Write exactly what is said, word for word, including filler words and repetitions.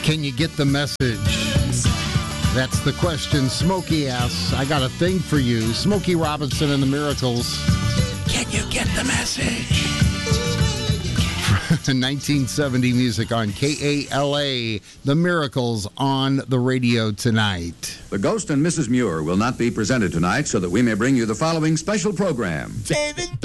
Can you get the message? That's the question Smokey asks. I got a thing for you. Smokey Robinson and the Miracles. Can you get the message? nineteen seventy music on K A L A. The Miracles on the radio tonight. The Ghost and Missus Muir will not be presented tonight so that we may bring you the following special program. David